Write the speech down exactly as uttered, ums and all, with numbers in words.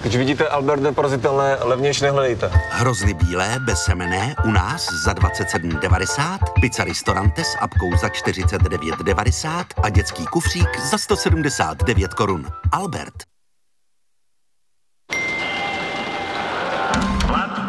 Když vidíte Albert neporazitelné, levnější nehledejte. Hrozny bílé, bezsemenné, u nás za dvacet sedm devadesát, pizza Ristorante s apkou za čtyřicet devět devadesát a dětský kufřík za sto sedmdesát devět korun. Albert.